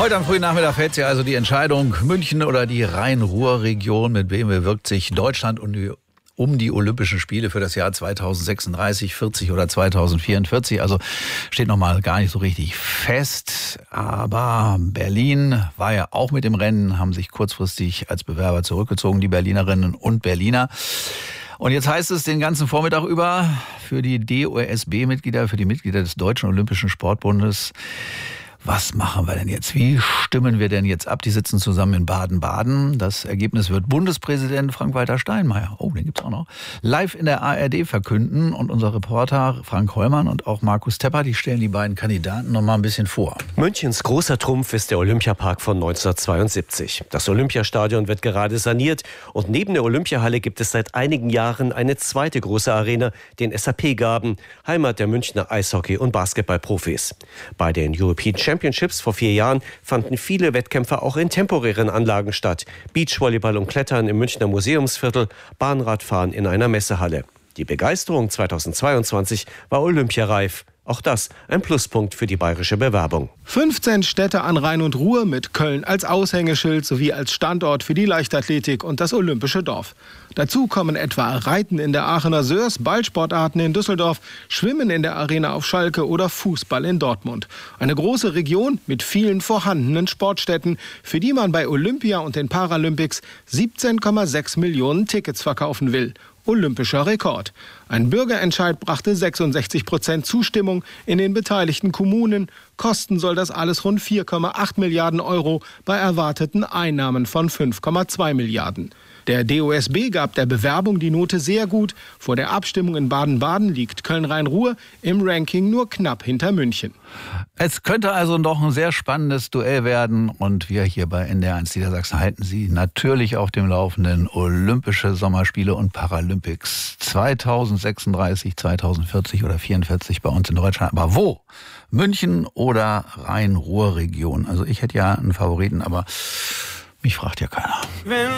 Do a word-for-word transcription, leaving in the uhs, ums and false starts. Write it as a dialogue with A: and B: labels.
A: Heute am frühen Nachmittag fällt sich also die Entscheidung, München oder die Rhein-Ruhr-Region. Mit wem bewirkt sich Deutschland und die um die Olympischen Spiele für das Jahr zweitausendsechsunddreißig, vierzig oder zweitausendvierundvierzig. Also steht noch mal gar nicht so richtig fest. Aber Berlin war ja auch mit dem Rennen, haben sich kurzfristig als Bewerber zurückgezogen, die Berlinerinnen und Berliner. Und jetzt heißt es den ganzen Vormittag über für die D O S B-Mitglieder, für die Mitglieder des Deutschen Olympischen Sportbundes: Was machen wir denn jetzt? Wie stimmen wir denn jetzt ab? Die sitzen zusammen in Baden-Baden. Das Ergebnis wird Bundespräsident Frank-Walter Steinmeier, oh, den gibt's auch noch, live in der A R D verkünden. Und unser Reporter Frank Hollmann und auch Markus Tepper, die stellen die beiden Kandidaten noch mal ein bisschen vor.
B: Münchens großer Trumpf ist der Olympiapark von neunzehnhundertzweiundsiebzig. Das Olympiastadion wird gerade saniert. Und neben der Olympiahalle gibt es seit einigen Jahren eine zweite große Arena, den S A P-Garten, Heimat der Münchner Eishockey- und Basketballprofis. Bei den European Championships vor vier Jahren fanden viele Wettkämpfe auch in temporären Anlagen statt. Beachvolleyball und Klettern im Münchner Museumsviertel, Bahnradfahren in einer Messehalle. Die Begeisterung zweitausendzweiundzwanzig war olympiareif. Auch das ein Pluspunkt für die bayerische Bewerbung.
C: fünfzehn Städte an Rhein und Ruhr mit Köln als Aushängeschild sowie als Standort für die Leichtathletik und das Olympische Dorf. Dazu kommen etwa Reiten in der Aachener Sörs, Ballsportarten in Düsseldorf, Schwimmen in der Arena auf Schalke oder Fußball in Dortmund. Eine große Region mit vielen vorhandenen Sportstätten, für die man bei Olympia und den Paralympics siebzehn Komma sechs Millionen Tickets verkaufen will. Olympischer Rekord. Ein Bürgerentscheid brachte sechsundsechzig Prozent Zustimmung in den beteiligten Kommunen. Kosten soll das alles rund vier Komma acht Milliarden Euro bei erwarteten Einnahmen von fünf Komma zwei Milliarden. Der D O S B gab der Bewerbung die Note sehr gut. Vor der Abstimmung in Baden-Baden liegt Köln-Rhein-Ruhr im Ranking nur knapp hinter München.
A: Es könnte also noch ein sehr spannendes Duell werden. Und wir hier bei N D R eins Niedersachsen halten Sie natürlich auf dem Laufenden. Olympische Sommerspiele und Paralympics zweitausendsechsunddreißig, zweitausendvierzig oder vierundvierzig bei uns in Deutschland. Aber wo? München oder Rhein-Ruhr-Region? Also ich hätte ja einen Favoriten, aber mich fragt ja keiner.